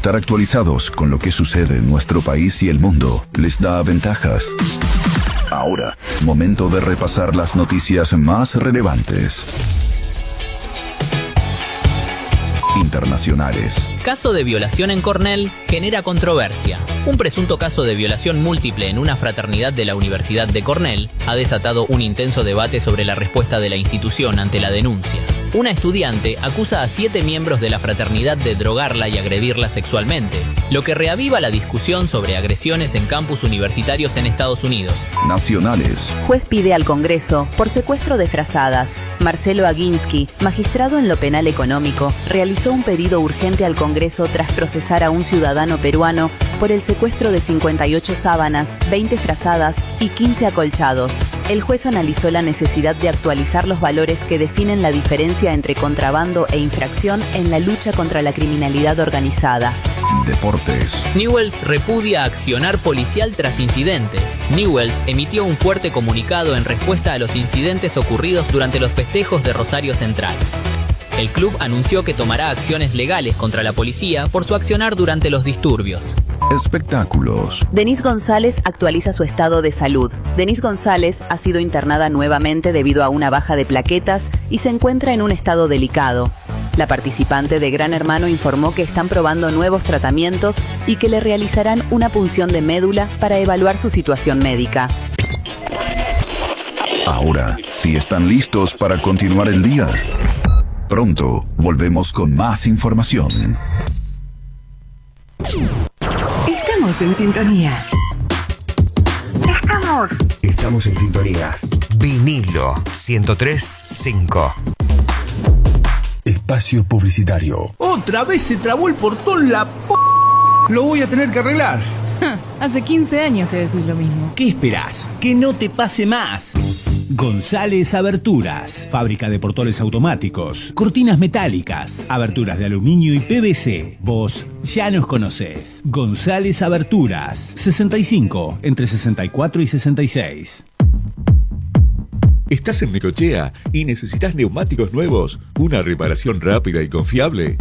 Estar actualizados con lo que sucede en nuestro país y el mundo les da ventajas. Ahora, momento de repasar las noticias más relevantes. Internacionales. Caso de violación en Cornell genera controversia. Un presunto caso de violación múltiple en una fraternidad de la Universidad de Cornell ha desatado un intenso debate sobre la respuesta de la institución ante la denuncia. Una estudiante acusa a 7 miembros de la fraternidad de drogarla y agredirla sexualmente, lo que reaviva la discusión sobre agresiones en campus universitarios en Estados Unidos. Nacionales. Juez pide al Congreso por secuestro de frazadas. Marcelo Aguinsky, magistrado en lo penal económico, realizó un pedido urgente al Congreso tras procesar a un ciudadano peruano por el secuestro de 58 sábanas, 20 frazadas y 15 acolchados. El juez analizó la necesidad de actualizar los valores que definen la diferencia entre contrabando e infracción en la lucha contra la criminalidad organizada. Deportes. Newell's repudia accionar policial tras incidentes. Newell's emitió un fuerte comunicado en respuesta a los incidentes ocurridos durante los festejos de Rosario Central. El club anunció que tomará acciones legales contra la policía por su accionar durante los disturbios. Espectáculos. Denise González actualiza su estado de salud. Denise González ha sido internada nuevamente debido a una baja de plaquetas y se encuentra en un estado delicado. La participante de Gran Hermano informó que están probando nuevos tratamientos y que le realizarán una punción de médula para evaluar su situación médica. Ahora, si están listos para continuar el día, pronto volvemos con más información. Estamos en sintonía. Estamos en sintonía. Vinilo 103.5. Espacio publicitario. Otra vez se trabó el portón, la p***. Lo voy a tener que arreglar. Hace 15 años que decís lo mismo. ¿Qué esperás? Que no te pase más. González Aberturas, fábrica de portones automáticos, cortinas metálicas, aberturas de aluminio y PVC. Vos ya nos conocés. González Aberturas, 65, entre 64 y 66. ¿Estás en Necochea y necesitas neumáticos nuevos? ¿Una reparación rápida y confiable?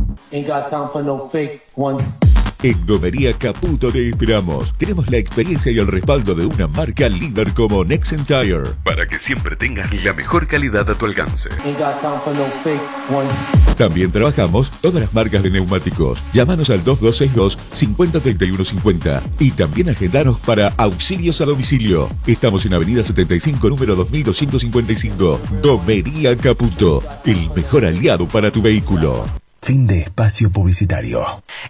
En Gomería Caputo te esperamos. Tenemos la experiencia y el respaldo de una marca líder como Nexen Tire, para que siempre tengas la mejor calidad a tu alcance. También trabajamos todas las marcas de neumáticos. Llámanos al 2262 503150 y también agendanos para auxilios a domicilio. Estamos en Avenida 75, número 2255. Gomería Caputo, el mejor aliado para tu vehículo. Fin de espacio publicitario.